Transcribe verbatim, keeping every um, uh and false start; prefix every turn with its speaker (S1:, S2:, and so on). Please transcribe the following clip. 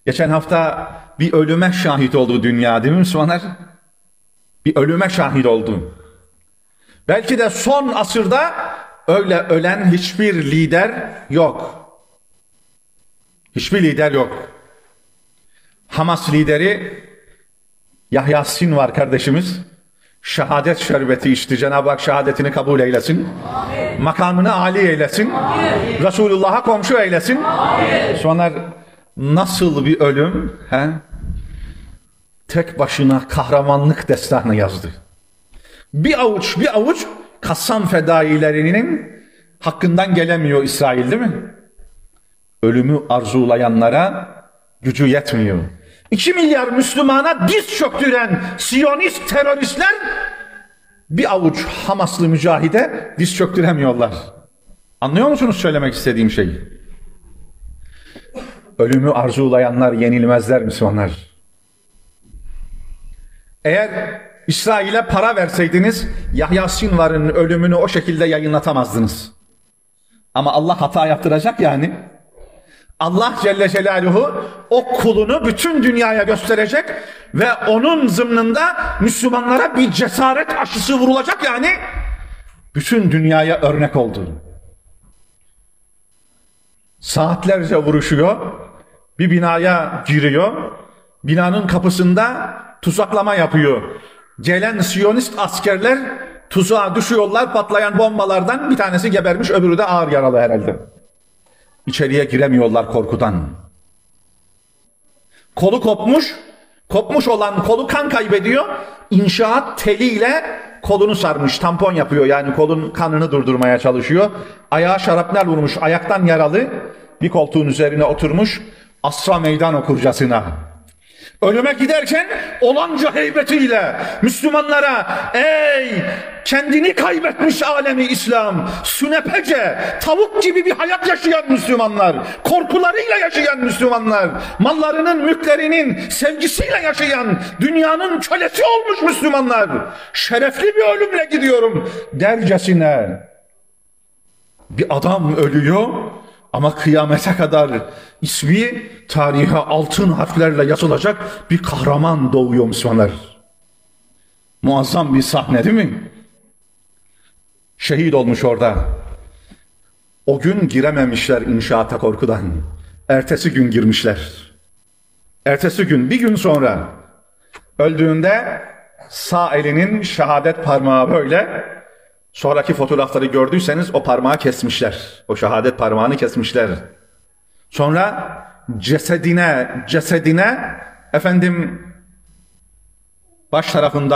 S1: Geçen hafta bir ölüme şahit oldu dünya, değil mi Müslümanlar? Bir ölüme şahit oldu. Belki de son asırda öyle ölen hiçbir lider yok. Hiçbir lider yok. Hamas lideri Yahya Sinvar kardeşimiz şehadet şerbeti içti. Cenab-ı Hak şehadetini kabul eylesin. Amin. Makamını âli eylesin. Amin. Resulullah'a komşu eylesin. Amin. Sonra nasıl bir ölüm? He? Tek başına kahramanlık destanı yazdı. Bir avuç bir avuç Kassam fedailerinin hakkından gelemiyor İsrail, değil mi? Ölümü arzulayanlara gücü yetmiyor. İki milyar Müslümana diz çöktüren Siyonist teröristler bir avuç Hamaslı mücahide diz çöktüremiyorlar. Anlıyor musunuz söylemek istediğim şeyi? Ölümü arzulayanlar yenilmezler Müslümanlar. Eğer İsrail'e para verseydiniz Yahya Sinvar'ın ölümünü o şekilde yayınlatamazdınız. Ama Allah hata yaptıracak yani. Allah Celle Celaluhu o kulunu bütün dünyaya gösterecek ve onun zımnında Müslümanlara bir cesaret aşısı vurulacak yani. Bütün dünyaya örnek oldu. Saatlerce vuruşuyor, bir binaya giriyor, binanın kapısında tuzaklama yapıyor. Gelen Siyonist askerler tuzağa düşüyorlar, patlayan bombalardan bir tanesi gebermiş, öbürü de ağır yaralı herhalde. İçeriye giremiyorlar korkudan. Kolu kopmuş, kopmuş olan kolu kan kaybediyor, İnşaat teliyle kolunu sarmış, tampon yapıyor, yani kolun kanını durdurmaya çalışıyor. Ayağa şarapnel vurmuş, ayaktan yaralı, bir koltuğun üzerine oturmuş, asra meydan okurcasına. Ölüme giderken olanca heybetiyle Müslümanlara, ey kendini kaybetmiş alemi İslam, sünepece, tavuk gibi bir hayat yaşayan Müslümanlar, korkularıyla yaşayan Müslümanlar, mallarının, mülklerinin sevgisiyle yaşayan, dünyanın kölesi olmuş Müslümanlar, şerefli bir ölümle gidiyorum dercesine bir adam ölüyor. Ama kıyamete kadar ismi tarihe altın harflerle yazılacak bir kahraman doğuyor Müslümanlar. Muazzam bir sahne, değil mi? Şehit olmuş orada. O gün girememişler inşaata korkudan. Ertesi gün girmişler. Ertesi gün, bir gün sonra öldüğünde sağ elinin şehadet parmağı böyle. Sonraki fotoğrafları gördüyseniz o parmağı kesmişler. O şehadet parmağını kesmişler. Sonra cesedine, cesedine efendim baş tarafından